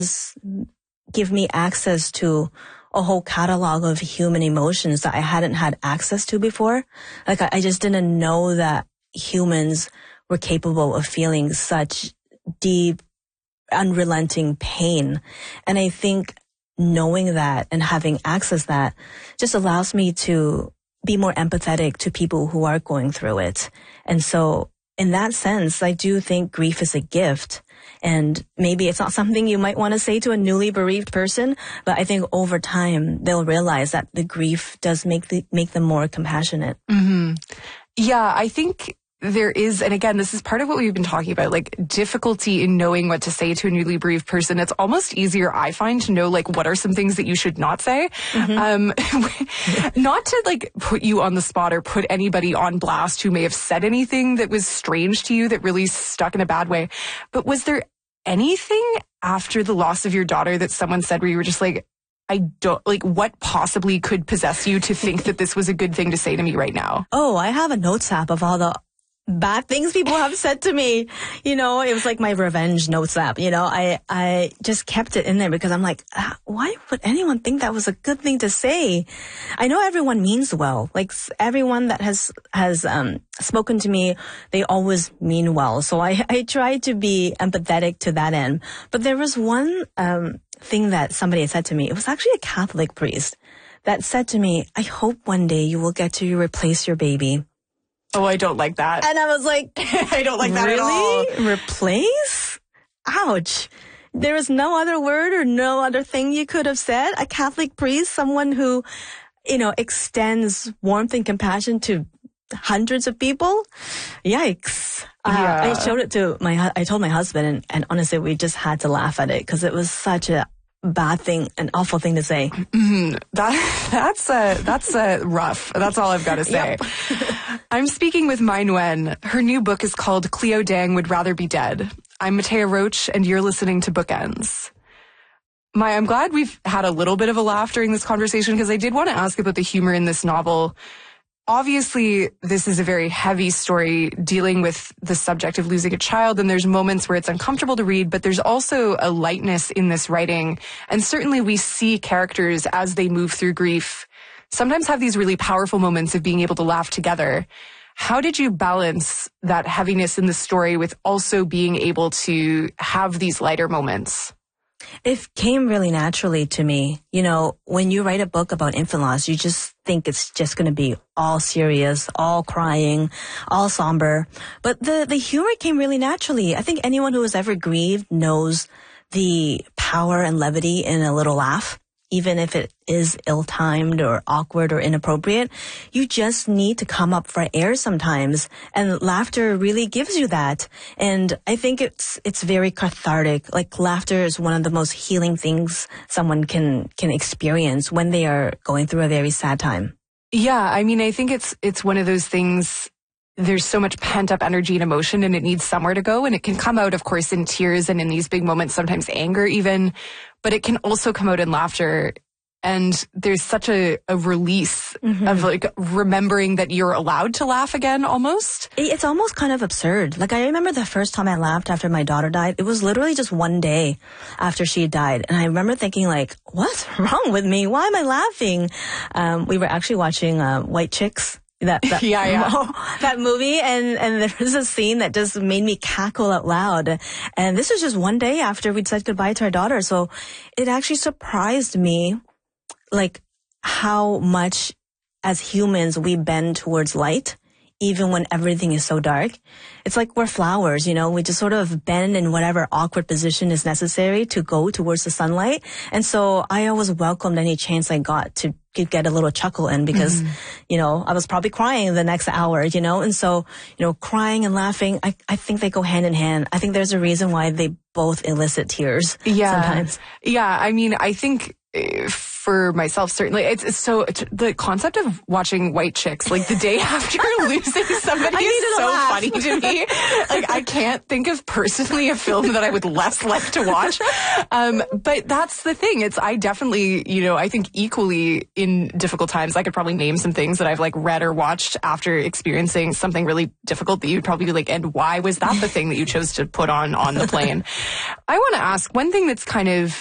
give me access to a whole catalog of human emotions that I hadn't had access to before. Like I just didn't know that humans were capable of feeling such deep, unrelenting pain. And I think knowing that and having access that just allows me to be more empathetic to people who are going through it. And so in that sense, I do think grief is a gift. And maybe it's not something you might want to say to a newly bereaved person, but I think over time they'll realize that the grief does make them more compassionate. Mm-hmm. Yeah, I think there is, and again, this is part of what we've been talking about, like difficulty in knowing what to say to a newly bereaved person. It's almost easier, I find, to know like what are some things that you should not say. Not to like put you on the spot or put anybody on blast who may have said anything that was strange to you that really stuck in a bad way. But was there anything after the loss of your daughter that someone said where you were just like, I don't, like, what possibly could possess you to think that this was a good thing to say to me right now? Oh, I have a notes app of all the bad things people have said to me. You know, it was like my revenge notes app. You know, I just kept it in there because I'm like, why would anyone think that was a good thing to say? I know everyone means well. Like everyone that has spoken to me, they always mean well. So I try to be empathetic to that end. But there was one thing that somebody had said to me. It was actually a Catholic priest that said to me, I hope one day you will get to replace your baby. Oh, I don't like that. And I was like, I don't like that at all. Really? Replace? Ouch. There is no other word or no other thing you could have said. A Catholic priest, someone who, you know, extends warmth and compassion to hundreds of people. Yikes. Yeah. I showed it to I told my husband and honestly, we just had to laugh at it because it was such a bad thing, an awful thing to say. Mm-hmm. That's rough. That's all I've got to say. Yep. I'm speaking with Mai Nguyen. Her new book is called Cleo Dang Would Rather Be Dead. I'm Matea Roach, and you're listening to Bookends. Mai, I'm glad we've had a little bit of a laugh during this conversation because I did want to ask about the humor in this novel. Obviously, this is a very heavy story dealing with the subject of losing a child, and there's moments where it's uncomfortable to read, but there's also a lightness in this writing. And certainly we see characters as they move through grief sometimes have these really powerful moments of being able to laugh together. How did you balance that heaviness in the story with also being able to have these lighter moments? It came really naturally to me. You know, when you write a book about infant loss, you just think it's just going to be all serious, all crying, all somber. But the humor came really naturally. I think anyone who has ever grieved knows the power and levity in a little laugh. Even if it is ill-timed or awkward or inappropriate, you just need to come up for air sometimes. And laughter really gives you that. And I think it's very cathartic. Like laughter is one of the most healing things someone can experience when they are going through a very sad time. Yeah, I mean, I think it's one of those things. There's so much pent-up energy and emotion, and it needs somewhere to go. And it can come out, of course, in tears and in these big moments, sometimes anger even. But it can also come out in laughter. And there's such a release of like remembering that you're allowed to laugh again almost. It's almost kind of absurd. Like I remember the first time I laughed after my daughter died, it was literally just one day after she had died. And I remember thinking like, what's wrong with me? Why am I laughing? We were actually watching White Chicks. That that movie, and there was a scene that just made me cackle out loud. And this was just one day after we'd said goodbye to our daughter. So it actually surprised me, like how much as humans we bend towards light, even when everything is so dark. It's like we're flowers, you know, we just sort of bend in whatever awkward position is necessary to go towards the sunlight. And so I always welcomed any chance I got to get a little chuckle in because, you know, I was probably crying the next hour, you know, and so, you know, crying and laughing, I think they go hand in hand. I think there's a reason why they both elicit tears sometimes. Yeah. I mean, I think for myself, certainly, it's the concept of watching white chicks like the day after losing somebody is so funny to me. Like, I can't think of personally a film that I would less like to watch. But that's the thing. I definitely, I think equally in difficult times, I could probably name some things that I've like read or watched after experiencing something really difficult that you'd probably be like, and why was that the thing that you chose to put on the plane? I want to ask one thing that's kind of